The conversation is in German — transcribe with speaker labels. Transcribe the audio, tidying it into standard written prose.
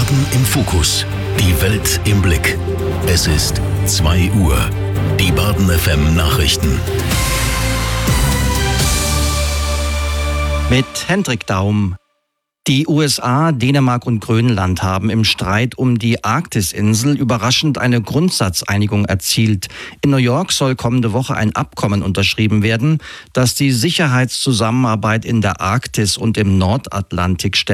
Speaker 1: Baden im Fokus. Die Welt im Blick. Es ist 2 Uhr. Die Baden FM Nachrichten.
Speaker 2: Mit Hendrik Daum. Die USA, Dänemark und Grönland haben im Streit um die Arktisinsel überraschend eine Grundsatzeinigung erzielt. In New York soll kommende Woche ein Abkommen unterschrieben werden, das die Sicherheitszusammenarbeit in der Arktis und im Nordatlantik stärkt.